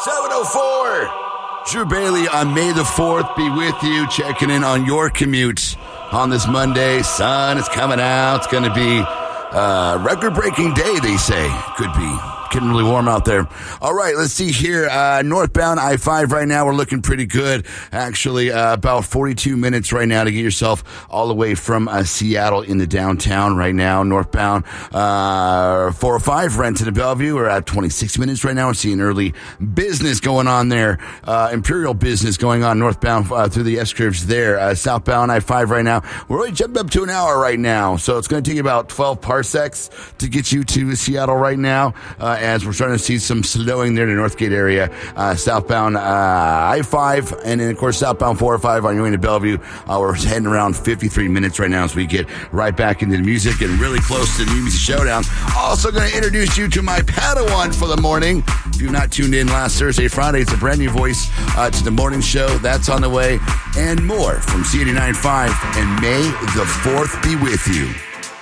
7:04. Drew Bailey on May the 4th be with you, checking in on your commute on this Monday. Sun is coming out. It's going to be a record-breaking day, they say. Could be. Getting really warm out there. All right, let's see here. Northbound I-5 right now, we're looking pretty good. Actually, about 42 minutes right now to get yourself all the way from Seattle into downtown right now. Northbound 405, Renton to Bellevue. We're at 26 minutes right now. We're seeing early business going on there. Imperial business going on northbound through the S-curves there. Southbound I-5 right now. We're already jumped up to an hour right now. So it's going to take about 12 parsecs to get you to Seattle right now. As we're starting to see some slowing there in the Northgate area, southbound I-5, and then, of course, southbound 405 on your way to Bellevue. We're heading around 53 minutes right now as we get right back into the music and really close to the Music Showdown. Also going to introduce you to my Padawan for the morning. If you've not tuned in last Thursday, Friday, it's a brand new voice to the morning show. That's on the way, and more from C89.5, and May the 4th be with you.